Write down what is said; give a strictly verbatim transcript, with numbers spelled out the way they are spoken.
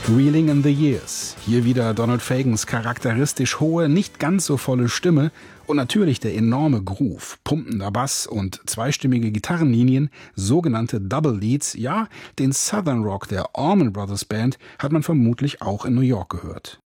Reeling in the Years. Hier wieder Donald Fagans charakteristisch hohe, nicht ganz so volle Stimme und natürlich der enorme Groove, pumpender Bass und zweistimmige Gitarrenlinien, sogenannte Double Leads. Ja, den Southern Rock der Allman Brothers Band hat man vermutlich auch in New York gehört.